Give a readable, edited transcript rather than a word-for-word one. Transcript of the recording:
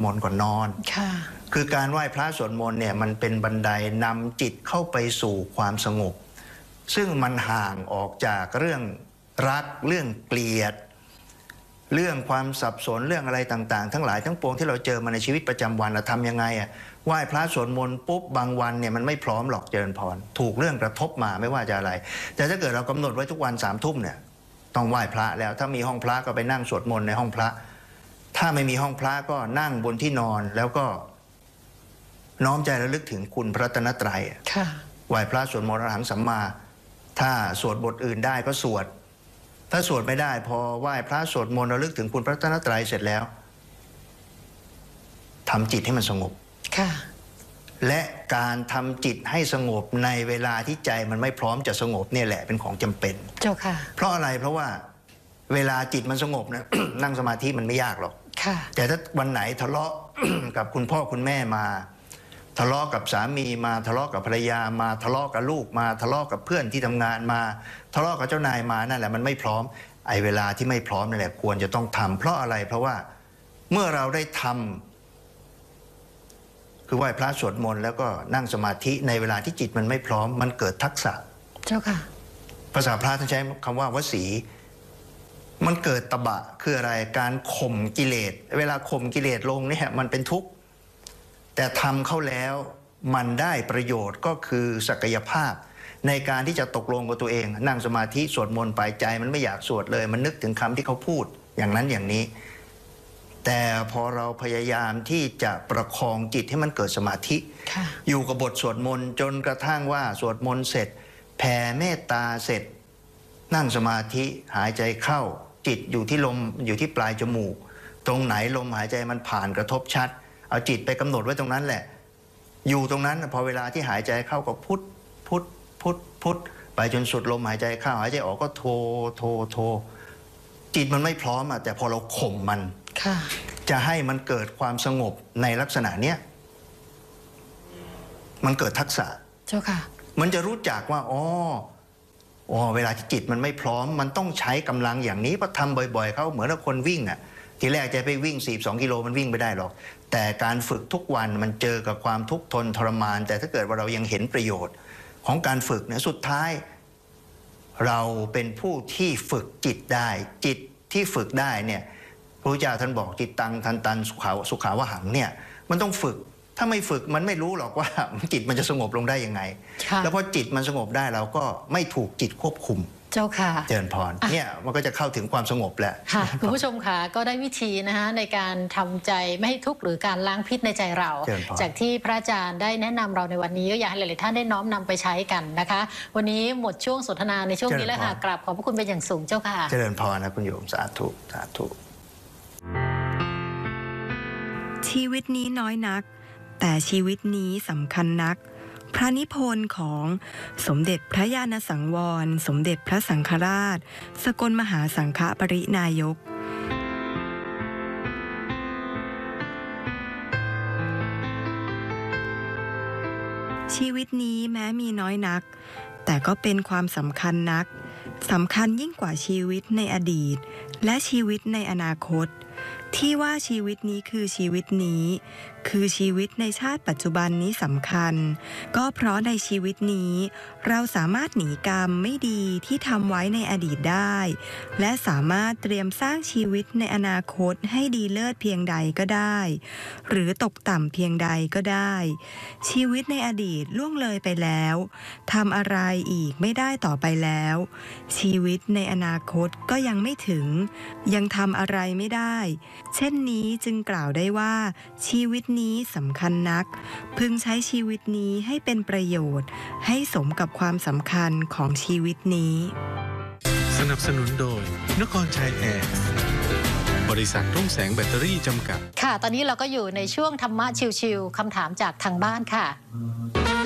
มนต์ก่อนนอนคือการไหว้พระสวดมนต์เนี่ยมันเป็นบันไดนำจิตเข้าไปสู่ความสงบซึ่งมันห่างออกจากเรื่องรักเรื่องเกลียดเรื่องความสับสนเรื่องอะไรต่างๆทั้งหลายทั้งปวงที่เราเจอมาในชีวิตประจำวันเราทำยังไงอ่ะไหว้พระสวดมนต์ปุ๊บบางวันเนี่ยมันไม่พร้อมหรอกเจริญพรถูกเรื่องกระทบมาไม่ว่าจะอะไรแต่ถ้าเกิดเรากำหนดไว้ทุกวัน3 ทุ่มเนี่ยต้องไหว้พระแล้วถ้ามีห้องพระก็ไปนั่งสวดมนต์ในห้องพระถ้าไม่มีห้องพระก็นั่งบนที่นอนแล้วก็น้อมใจระลึกถึงคุณพระรัตนตรัยไหว้พระสวดมนต์อรหังสัมมาถ้าสวดบทอื่นได้ก็สวดถ้าสวดไม่ได้พอไหว้พระสวดมนต์ระลึกถึงคุณพระรัตนตรัยเสร็จแล้วทำจิตให้มันสงบและการทำจิตให้สงบในเวลาที่ใจมันไม่พร้อมจะสงบเนี่ยแหละเป็นของจำเป็นเจ้าค่ะเพราะอะไรเพราะว่าเวลาจิตมันสงบนะ นั่งสมาธิมันไม่ยากหรอกแต่ถ้าวันไหนทะเลาะ กับคุณพ่อคุณแม่มาทะเลาะกับสามีมาทะเลาะกับภรรยามาทะเลาะกับลูกมาทะเลาะกับเพื่อนที่ทำงานมาทะเลาะกับเจ้านายมานั่นแหละมันไม่พร้อมไอ้เวลาที่ไม่พร้อมนั่นแหละควรจะต้องทำเพราะอะไรเพราะว่าเมื่อเราได้ทำคือไหว้พระสวดมนต์แล้วก็นั่งสมาธิในเวลาที่จิตมันไม่พร้อมมันเกิดทักษะเจ้าค่ะภาษาพระท่านใช้คำว่าวสีมันเกิดตบะคืออะไรการข่มกิเลสเวลาข่มกิเลสลงเนี่ยมันเป็นทุกข์แต่ทำเข้าแล้วมันได้ประโยชน์ก็คือศักยภาพในการที่จะตกลงกับตัวเองนั่งสมาธิสวดมนต์ไปใจมันไม่อยากสวดเลยมันนึกถึงคำที่เขาพูดอย่างนั้นอย่างนี้แต่พอเราพยายามที่จะประคองจิตให้มันเกิดสมาธิอยู่กับบทสวดมนต์จนกระทั่งว่าสวดมนต์เสร็จแผ่เมตตาเสร็จนั่งสมาธิหายใจเข้าจิตอยู่ที่ลมอยู่ที่ปลายจมูกตรงไหนลมหายใจมันผ่านกระทบชัดเอาจิตไปกำหนดไว้ตรงนั้นแหละอยู่ตรงนั้นพอเวลาที่หายใจเข้าก็พุทพุทพุทพุทไปจนสุดลมหายใจเข้าหายใจออกก็โทโทโทจิตมันไม่พร้อมแต่พอเราข่มมันจะให้มันเกิดความสงบในลักษณะเนี้ยมันเกิดทักษะเจ้าค่ะมันจะรู้จักว่าอ๋อเวลาที่จิตมันไม่พร้อมมันต้องใช้กำลังอย่างนี้พอทำบ่อยๆเขาเหมือนกับคนวิ่งทีแรกจะไปวิ่ง42 กิโลมันวิ่งไม่ได้หรอกแต่การฝึกทุกวันมันเจอกับความทุกข์ทนทรมานแต่ถ้าเกิดว่าเรายังเห็นประโยชน์ของการฝึกเนี่ยสุดท้ายเราเป็นผู้ที่ฝึกจิตได้จิตที่ฝึกได้เนี่ยพระพุทธเจ้าท่านบอกจิตตังทันตันสุขาวหังเนี่ยมันต้องฝึกถ้าไม่ฝึกมันไม่รู้หรอกว่าจิตมันจะสงบลงได้ยังไงแล้วพอจิตมันสงบได้เราก็ไม่ถูกจิตควบคุมเจ้าค่ะเจริญพรเนี่ยมันก็จะเข้าถึงความสงบแหละค่ะคุณผู้ชมค่ะก็ได้วิธีนะคะในการทำใจไม่ให้ทุกข์หรือการล้างพิษในใจเราจากที่พระอาจารย์ได้แนะนำเราในวันนี้ก็อยากให้หลายๆท่านได้น้อมนำไปใช้กันนะคะวันนี้หมดช่วงสนทนาในช่วงนี้แล้วค่ะกราบขอบพระคุณเป็นอย่างสูงเจ้าค่ะเจริญพรนะคุณโยมสาธุสาธุชีวิตนี้น้อยนักแต่ชีวิตนี้สำคัญนักพระนิพนธ์ของสมเด็จพระญาณสังวรสมเด็จพระสังฆราชสกลมหาสังฆปรินายกชีวิตนี้แม้มีน้อยนักแต่ก็เป็นความสำคัญนักสำคัญยิ่งกว่าชีวิตในอดีตและชีวิตในอนาคตที่ว่าชีวิตนี้คือชีวิตนี้คือชีวิตในชาติปัจจุบันนี้สำคัญก็เพราะในชีวิตนี้เราสามารถหนีกรรมไม่ดีที่ทำไว้ในอดีตได้และสามารถเตรียมสร้างชีวิตในอนาคตให้ดีเลิศเพียงใดก็ได้หรือตกต่ำเพียงใดก็ได้ชีวิตในอดีตล่วงเลยไปแล้วทำอะไรอีกไม่ได้ต่อไปแล้วชีวิตในอนาคตก็ยังไม่ถึงยังทำอะไรไม่ได้เช่นนี้จึงกล่าวได้ว่าชีวิตนี้สำคัญนักพึงใช้ชีวิตนี้ให้เป็นประโยชน์ให้สมกับความสำคัญของชีวิตนี้สนับสนุนโดยนครชัยแอร์บริษัทรุ่งแสงแบตเตอรี่จำกัดค่ะตอนนี้เราก็อยู่ในช่วงธรรมะชิวๆคำถามจากทางบ้านค่ะ